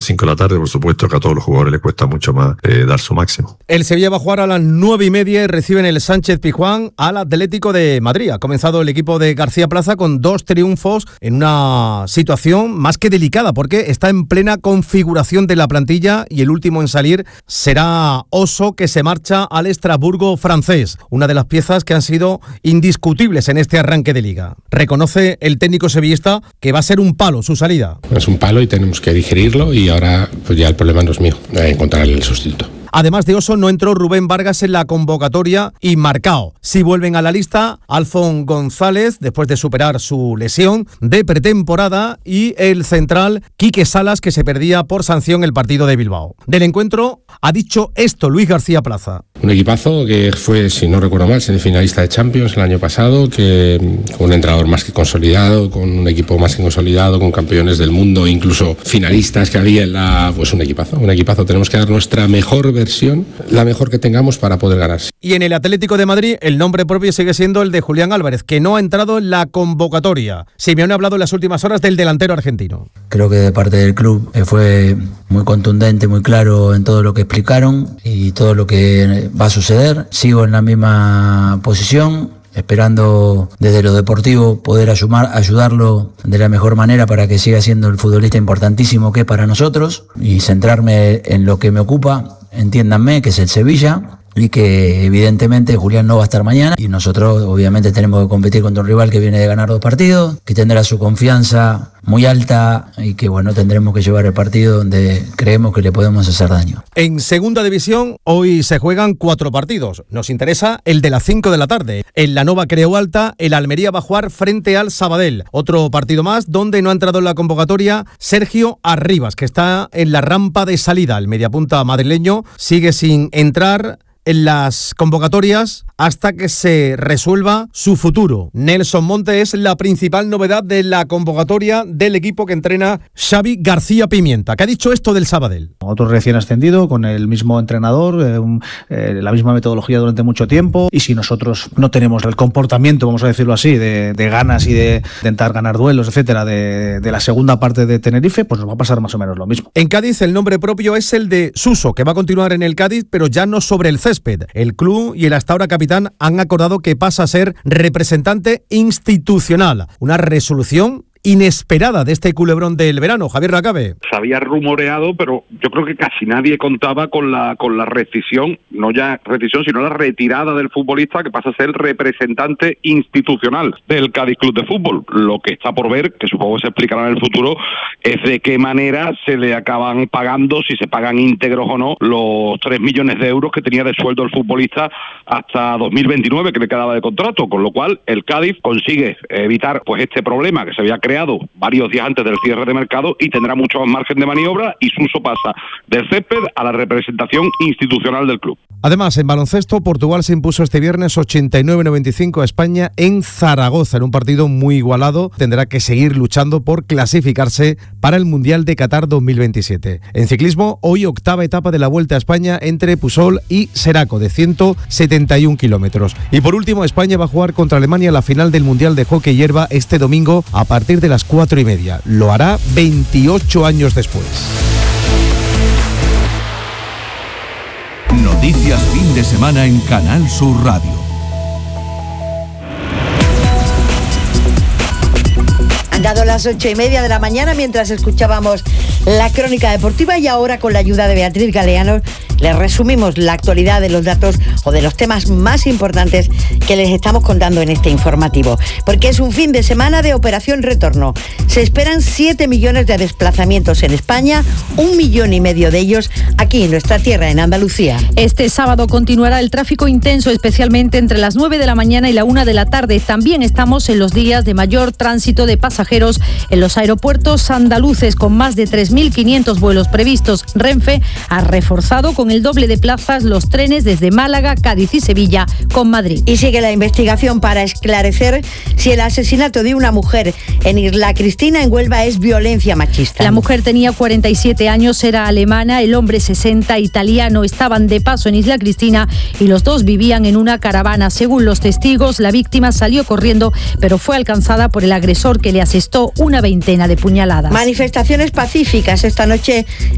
5 de la tarde, por supuesto que a todos los jugadores les cuesta mucho más dar su máximo. El Sevilla va a jugar a las 9:30 y reciben el Sánchez Pizjuán al Atlético de Madrid. Ha comenzado el equipo de García Plaza con 2 triunfos en una situación más que delicada porque está en plena configuración de la plantilla y el último en salir será Oso, que se marcha al Estrasburgo francés, una de las piezas que han sido indiscutibles en este arranque de liga. Reconoce el técnico sevillista que va a ser un palo su salida. Es un palo y tenemos que digerirlo y ahora pues ya el problema no es mío, encontrar el sustituto. Además de Oso, no entró Rubén Vargas en la convocatoria y Marcao. Sí vuelven a la lista Alfon González, después de superar su lesión de pretemporada, y el central Quique Salas, que se perdía por sanción el partido de Bilbao. Del encuentro ha dicho esto Luis García Plaza. Un equipazo que fue, si no recuerdo mal, semifinalista de Champions el año pasado, que con un entrenador más que consolidado, con un equipo más que consolidado, con campeones del mundo, incluso finalistas que había en la... Pues un equipazo. Tenemos que dar nuestra mejor versión, la mejor que tengamos para poder ganar. Y en el Atlético de Madrid, el nombre propio sigue siendo el de Julián Álvarez, que no ha entrado en la convocatoria. Simeone ha hablado en las últimas horas del delantero argentino. Creo que de parte del club fue muy contundente, muy claro en todo lo que explicaron y todo lo que va a suceder. Sigo en la misma posición, esperando desde lo deportivo poder ayudarlo de la mejor manera para que siga siendo el futbolista importantísimo que es para nosotros y centrarme en lo que me ocupa, entiéndanme, que es el Sevilla, y que evidentemente Julián no va a estar mañana y nosotros obviamente tenemos que competir contra un rival que viene de ganar 2 partidos, que tendrá su confianza muy alta y que bueno, tendremos que llevar el partido donde creemos que le podemos hacer daño. En segunda división hoy se juegan 4 partidos. Nos interesa el de las 5 de la tarde. En la Nova Creu Alta, el Almería va a jugar frente al Sabadell. Otro partido más donde no ha entrado en la convocatoria Sergio Arribas, que está en la rampa de salida. El mediapunta madrileño sigue sin entrar en las convocatorias hasta que se resuelva su futuro. Nelson Monte es la principal novedad de la convocatoria del equipo que entrena Xavi García Pimienta, que ha dicho esto del Sabadell. Otro recién ascendido, con el mismo entrenador, la misma metodología durante mucho tiempo, y si nosotros no tenemos el comportamiento, vamos a decirlo así, de ganas y de intentar ganar duelos, etcétera, de la segunda parte de Tenerife, pues nos va a pasar más o menos lo mismo. En Cádiz el nombre propio es el de Suso, que va a continuar en el Cádiz, pero ya no sobre el césped. El club y el hasta ahora capitán han acordado que pasa a ser representante institucional. Una resolución inesperada de este culebrón del verano. Javier Lacabe. Se había rumoreado, pero yo creo que casi nadie contaba con la rescisión, no ya rescisión, sino la retirada del futbolista, que pasa a ser representante institucional del Cádiz Club de Fútbol. Lo que está por ver, que supongo que se explicará en el futuro, es de qué manera se le acaban pagando, si se pagan íntegros o no, los 3 millones de euros que tenía de sueldo el futbolista hasta 2029, que le quedaba de contrato, con lo cual el Cádiz consigue evitar pues este problema que se había creado varios días antes del cierre de mercado y tendrá mucho más margen de maniobra, y Suso pasa del césped a la representación institucional del club. Además, en baloncesto, Portugal se impuso este viernes 89-95 a España en Zaragoza, en un partido muy igualado. Tendrá que seguir luchando por clasificarse para el Mundial de Qatar 2027. En ciclismo, hoy 8ª etapa de la Vuelta a España entre Pusol y Seraco, de 171 kilómetros. Y por último, España va a jugar contra Alemania la final del Mundial de Hockey Hierba este domingo a partir de las 4:30. Lo hará 28 años después. Noticias fin de semana en Canal Sur Radio. Han dado las 8:30 de la mañana mientras escuchábamos la crónica deportiva, y ahora con la ayuda de Beatriz Galeano les resumimos la actualidad de los datos o de los temas más importantes que les estamos contando en este informativo. Porque es un fin de semana de operación retorno. Se esperan 7 millones de desplazamientos en España, 1,5 millones de ellos aquí en nuestra tierra, en Andalucía. Este sábado continuará el tráfico intenso, especialmente entre las 9 de la mañana y la 1 de la tarde. También estamos en los días de mayor tránsito de pasajeros en los aeropuertos andaluces, con más de 3.500 vuelos previstos. Renfe ha reforzado con el doble de plazas los trenes desde Málaga, Cádiz y Sevilla con Madrid. Y sigue la investigación para esclarecer si el asesinato de una mujer en Isla Cristina, en Huelva, es violencia machista. La mujer tenía 47 años, era alemana, el hombre 60, italiano. Estaban de paso en Isla Cristina y los dos vivían en una caravana. Según los testigos, la víctima salió corriendo, pero fue alcanzada por el agresor, que le asestó una veintena de puñaladas. Manifestaciones pacíficas esta noche